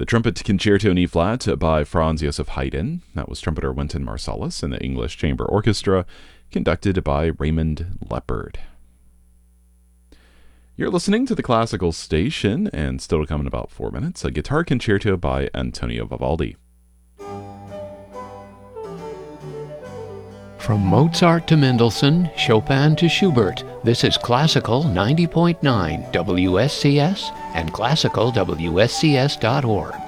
The Trumpet Concerto in E-flat by Franz Joseph Haydn. That was trumpeter Wynton Marsalis and the English Chamber Orchestra, conducted by Raymond Leppard. You're listening to the Classical Station, and still to come in about 4 minutes, a guitar concerto by Antonio Vivaldi. From Mozart to Mendelssohn, Chopin to Schubert, this is Classical 90.9 WSCS and classicalwscs.org.